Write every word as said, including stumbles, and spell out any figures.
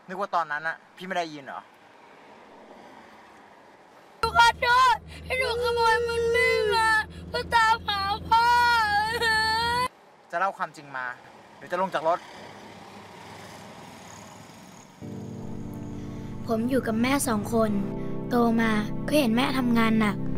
นึกว่าตอนนั้นอะพี่ไม่ได้ยินเหรอหนูขอโทษที่หนูขโมยมันไม่มาเพื่อตามหาพ่อจะเล่าความจริงมาหรือจะลงจากรถผมอยู่กับแม่สองคนโตมาก็เห็นแม่ทำงานหนัก